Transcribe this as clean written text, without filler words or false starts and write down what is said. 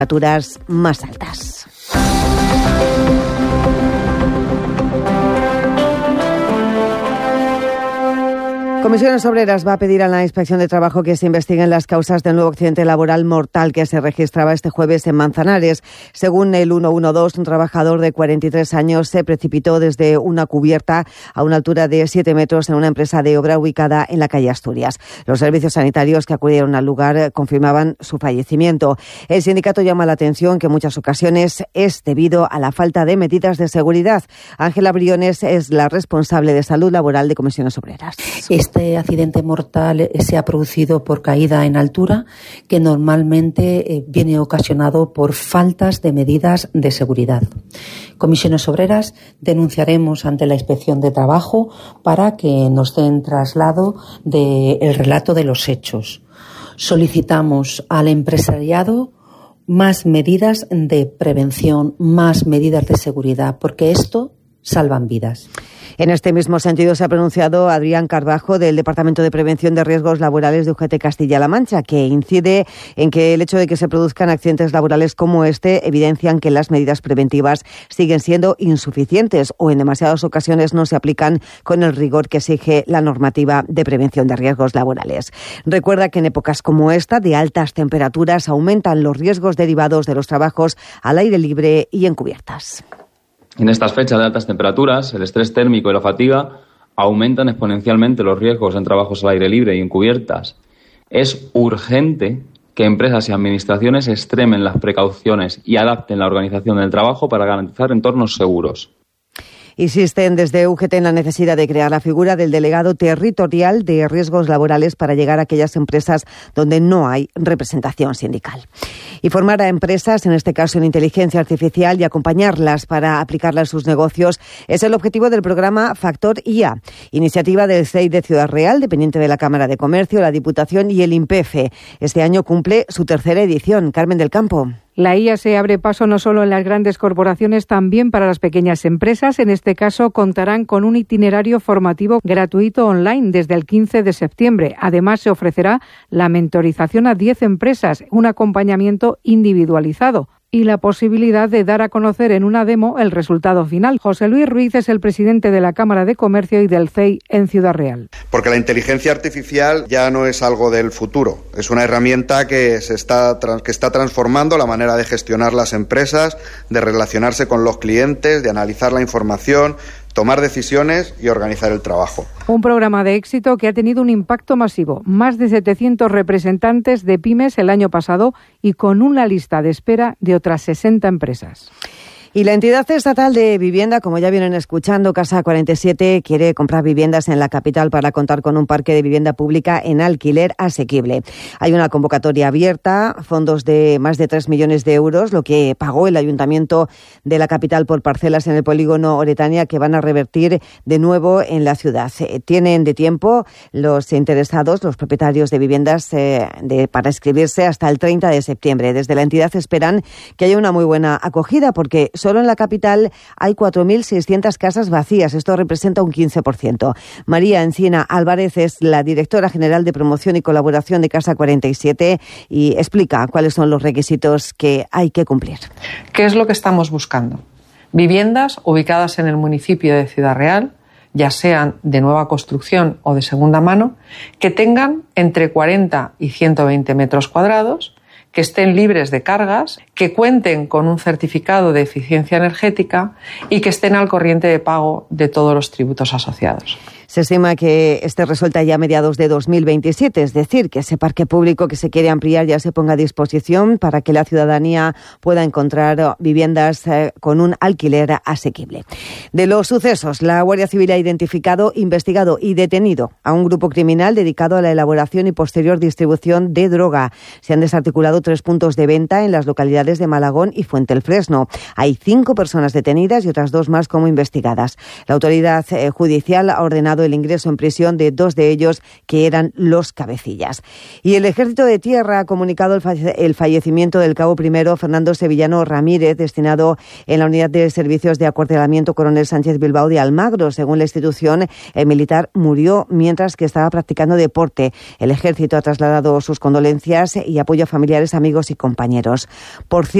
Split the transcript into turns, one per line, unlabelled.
temperaturas más altas. Comisiones Obreras va a pedir a la Inspección de Trabajo que se investiguen las causas del nuevo accidente laboral mortal que se registraba este jueves en Manzanares. Según el 112, un trabajador de 43 años se precipitó desde una cubierta a una altura de 7 metros en una empresa de obra ubicada en la calle Asturias. Los servicios sanitarios que acudieron al lugar confirmaban su fallecimiento. El sindicato llama la atención que en muchas ocasiones es debido a la falta de medidas de seguridad. Ángela Briones es la responsable de salud laboral de Comisiones Obreras.
Este accidente mortal se ha producido por caída en altura, que normalmente viene ocasionado por faltas de medidas de seguridad. Comisiones Obreras denunciaremos ante la Inspección de Trabajo para que nos den traslado del relato de los hechos. Solicitamos al empresariado más medidas de prevención, más medidas de seguridad, porque esto salvan vidas.
En este mismo sentido se ha pronunciado Adrián Carbajo del Departamento de Prevención de Riesgos Laborales de UGT Castilla-La Mancha, que incide en que el hecho de que se produzcan accidentes laborales como este evidencian que las medidas preventivas siguen siendo insuficientes o en demasiadas ocasiones no se aplican con el rigor que exige la normativa de prevención de riesgos laborales. Recuerda que en épocas como esta, de altas temperaturas, aumentan los riesgos derivados de los trabajos al aire libre y en cubiertas.
En estas fechas de altas temperaturas, el estrés térmico y la fatiga aumentan exponencialmente los riesgos en trabajos al aire libre y en cubiertas. Es urgente que empresas y administraciones extremen las precauciones y adapten la organización del trabajo para garantizar entornos seguros.
Insisten desde UGT en la necesidad de crear la figura del delegado territorial de riesgos laborales para llegar a aquellas empresas donde no hay representación sindical. Y formar a empresas, en este caso en inteligencia artificial, y acompañarlas para aplicarla en sus negocios es el objetivo del programa Factor IA, iniciativa del CEI de Ciudad Real, dependiente de la Cámara de Comercio, la Diputación y el INPEFE. Este año cumple su tercera edición. Carmen del Campo.
La IA se abre paso no solo en las grandes corporaciones, también para las pequeñas empresas. En este caso, contarán con un itinerario formativo gratuito online desde el 15 de septiembre. Además, se ofrecerá la mentorización a 10 empresas, un acompañamiento individualizado y la posibilidad de dar a conocer en una demo el resultado final. José Luis Ruiz es el presidente de la Cámara de Comercio y del CEI en Ciudad Real.
Porque la inteligencia artificial ya no es algo del futuro, es una herramienta que está transformando la manera de gestionar las empresas, de relacionarse con los clientes, de analizar la información, tomar decisiones y organizar el trabajo.
Un programa de éxito que ha tenido un impacto masivo. Más de 700 representantes de pymes el año pasado y con una lista de espera de otras 60 empresas.
Y la entidad estatal de vivienda, como ya vienen escuchando, Casa 47, quiere comprar viviendas en la capital para contar con un parque de vivienda pública en alquiler asequible. Hay una convocatoria abierta, fondos de más de 3 millones de euros, lo que pagó el Ayuntamiento de la capital por parcelas en el polígono Oretania, que van a revertir de nuevo en la ciudad. Tienen de tiempo los interesados, los propietarios de viviendas, para inscribirse hasta el 30 de septiembre. Desde la entidad esperan que haya una muy buena acogida, porque solo en la capital hay 4.600 casas vacías. Esto representa un 15%. María Encina Álvarez es la directora general de promoción y colaboración de Casa 47 y explica cuáles son los requisitos que hay que cumplir.
¿Qué es lo que estamos buscando? Viviendas ubicadas en el municipio de Ciudad Real, ya sean de nueva construcción o de segunda mano, que tengan entre 40 y 120 metros cuadrados, que estén libres de cargas, que cuenten con un certificado de eficiencia energética y que estén al corriente de pago de todos los tributos asociados.
Se estima que este resuelta ya a mediados de 2027, es decir, que ese parque público que se quiere ampliar ya se ponga a disposición para que la ciudadanía pueda encontrar viviendas con un alquiler asequible. De los sucesos, la Guardia Civil ha identificado, investigado y detenido a un grupo criminal dedicado a la elaboración y posterior distribución de droga. Se han desarticulado 3 puntos de venta en las localidades de Malagón y Fuente el Fresno. Hay 5 personas detenidas y otras 2 más como investigadas. La autoridad judicial ha ordenado ordenado el ingreso en prisión de 2 de ellos, que eran los cabecillas. Y el Ejército de Tierra ha comunicado el fallecimiento del cabo primero Fernando Sevillano Ramírez, destinado en la Unidad de Servicios de Acuartelamiento Coronel Sánchez Bilbao de Almagro. Según la institución, el militar murió mientras que estaba practicando deporte. El Ejército ha trasladado sus condolencias y apoyo a familiares, amigos y compañeros. Por cierto,